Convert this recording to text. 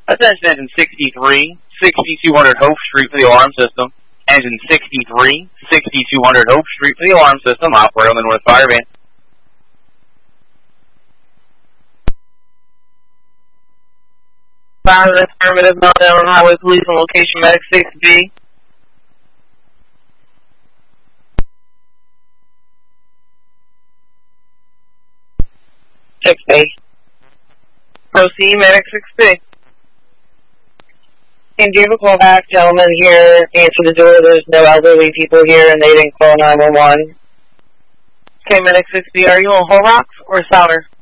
Attention engine 63, 6200 Hope Street for the alarm system. Engine 63, 6200 Hope Street for the alarm system. Operator on the North Fire Van. Affirmative, meltdown on highway police on location medic 6B. Proceed, medic 6B. Can you have a call back, gentlemen here? Answer the door. There's no elderly people here, and they didn't call 911. Okay, medic 6B, are you on Horrocks or Souter?